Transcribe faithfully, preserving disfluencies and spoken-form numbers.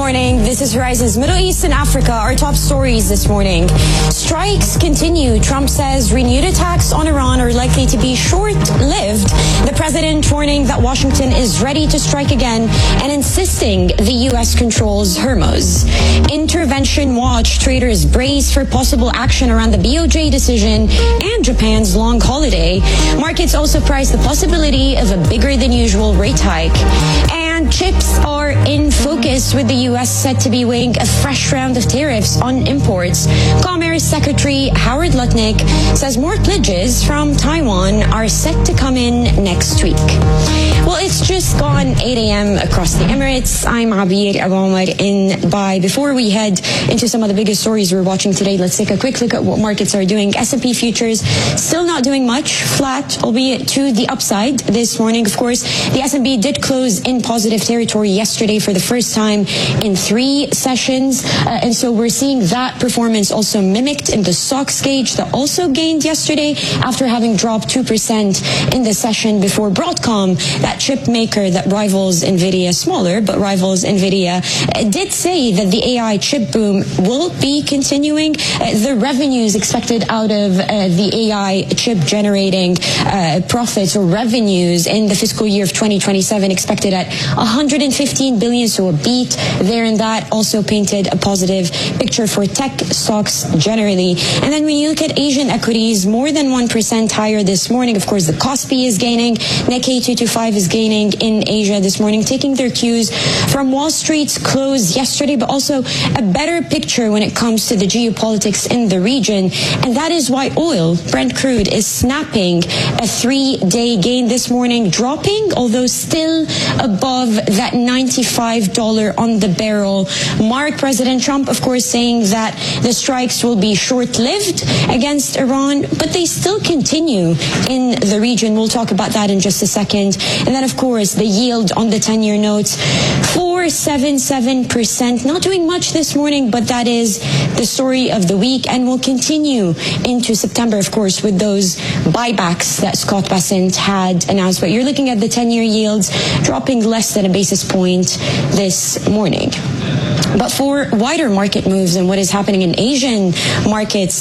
morning. This is Horizon's Middle East and Africa. Our top stories this morning. Strikes continue. Trump says renewed attacks on Iran are likely to be short-lived. The president warning that Washington is ready to strike again and insisting the U S controls Hormuz. Intervention watch. Traders brace for possible action around the B O J decision and Japan's long holiday. Markets also price the possibility of a bigger than usual rate hike. And chips are in focus, with the U S set to be weighing a fresh round of tariffs on imports. Commerce Secretary Howard Lutnick says more pledges from Taiwan are set to come in next week. Well, it's just gone eight a.m. across the Emirates. I'm Abir Abomar in Dubai. Before we head into some of the biggest stories we're watching today, let's take a quick look at what markets are doing. S and P futures still not doing much, flat, albeit to the upside this morning. Of course, the S and P did close in positive territory yesterday for the first time in three sessions. Uh, and so we're seeing that performance also mimicked in the stocks gauge that also gained yesterday after having dropped two percent in the session before. Broadcom, that chip maker that rivals NVIDIA, smaller, but rivals NVIDIA, uh, did say that the A I chip boom will be continuing. Uh, the revenues expected out of uh, the A I chip generating uh, profits or revenues in the fiscal year of twenty twenty-seven expected at one hundred fifteen billion, so a beat there, and that also painted a positive picture for tech stocks generally. And then when you look at Asian equities, more than one percent higher this morning. Of course, the Kospi is gaining. Nikkei two twenty-five is gaining in Asia this morning, taking their cues from Wall Street's close yesterday, but also a better picture when it comes to the geopolitics in the region. And that is why oil, Brent crude, is snapping a three-day gain this morning, dropping, although still above that ninety-five dollars on the barrel mark. President Trump, of course, saying that the strikes will be short-lived against Iran, but they still continue in the region. We'll talk about that in just a second. And then, of course, the yield on the ten-year notes, four point seven seven percent. Not doing much this morning, but that is the story of the week and will continue into September, of course, with those buybacks that Scott Bessent had announced. But you're looking at the ten-year yields dropping less than a basis point this morning. But for wider market moves and what is happening in Asian markets,